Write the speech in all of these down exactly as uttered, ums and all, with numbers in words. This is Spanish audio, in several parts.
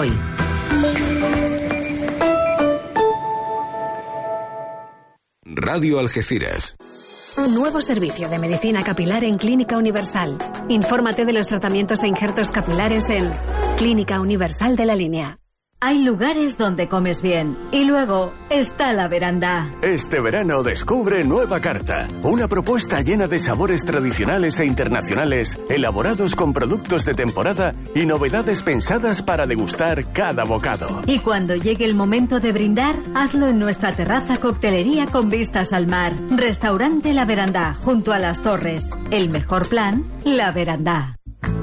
Rajoy. Radio Algeciras. Un nuevo servicio de medicina capilar en Clínica Universal. Infórmate de los tratamientos e injertos capilares en Clínica Universal de la Línea. Hay lugares donde comes bien y luego está la veranda. Este verano descubre Nueva Carta, una propuesta llena de sabores tradicionales e internacionales, elaborados con productos de temporada y novedades pensadas para degustar cada bocado. Y cuando llegue el momento de brindar, hazlo en nuestra terraza coctelería con vistas al mar. Restaurante La Veranda, junto a las Torres. El mejor plan, La Veranda.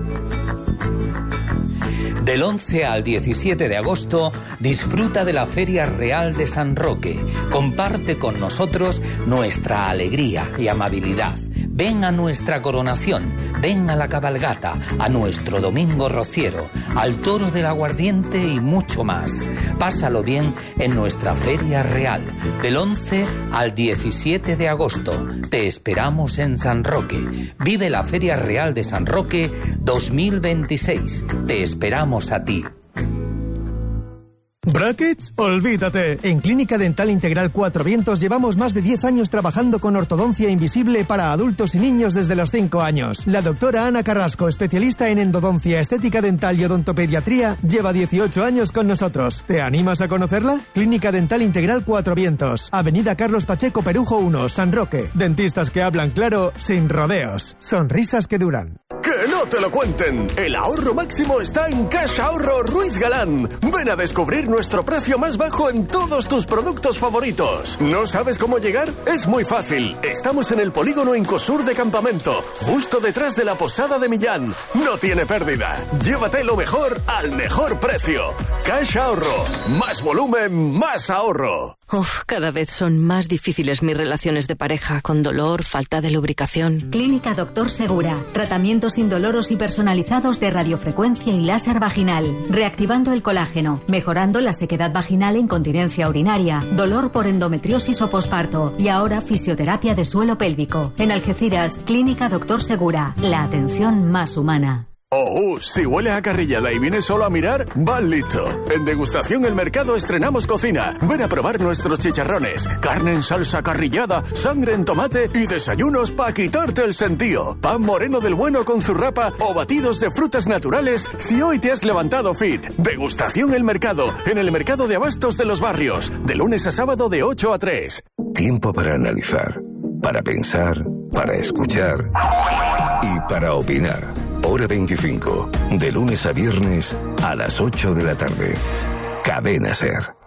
Del once al diecisiete de agosto, disfruta de la Feria Real de San Roque. Comparte con nosotros nuestra alegría y amabilidad. Ven a nuestra coronación, ven a la cabalgata, a nuestro domingo rociero, al toro del aguardiente y mucho más. Pásalo bien en nuestra Feria Real, del once al diecisiete de agosto. Te esperamos en San Roque. Vive la Feria Real de San Roque dos mil veintiséis. Te esperamos a ti. ¿Brackets? Olvídate. En Clínica Dental Integral Cuatro Vientos llevamos más de diez años trabajando con ortodoncia invisible para adultos y niños desde los cinco años. La doctora Ana Carrasco, especialista en endodoncia, estética dental y odontopediatría, lleva dieciocho años con nosotros. ¿Te animas a conocerla? Clínica Dental Integral Cuatro Vientos, Avenida Carlos Pacheco Perujo uno, San Roque. Dentistas que hablan claro, sin rodeos. Sonrisas que duran. ¡Que no te lo cuenten! El ahorro máximo está en Cash Ahorro Ruiz Galán. Ven a descubrir nuestro precio más bajo en todos tus productos favoritos. ¿No sabes cómo llegar? Es muy fácil. Estamos en el polígono Incosur de Campamento, justo detrás de la Posada de Millán. No tiene pérdida. Llévate lo mejor al mejor precio. Cash Ahorro. Más volumen, más ahorro. Uf, cada vez son más difíciles mis relaciones de pareja, con dolor, falta de lubricación. Clínica Doctor Segura. Tratamientos indoloros y personalizados de radiofrecuencia y láser vaginal. Reactivando el colágeno, mejorando la sequedad vaginal e incontinencia urinaria, dolor por endometriosis o posparto y ahora fisioterapia de suelo pélvico. En Algeciras, Clínica Doctor Segura. La atención más humana. Oh, uh, si huele a carrillada y vienes solo a mirar, van listo. En Degustación El Mercado estrenamos cocina. Ven a probar nuestros chicharrones, carne en salsa carrillada, sangre en tomate y desayunos para quitarte el sentido. Pan moreno del bueno con zurrapa o batidos de frutas naturales si hoy te has levantado fit. Degustación El Mercado, en el Mercado de Abastos de los Barrios, de lunes a sábado de ocho a tres. Tiempo para analizar, para pensar, para escuchar y para opinar. Hora veinticinco, de lunes a viernes a las ocho de la tarde. Cadena SER.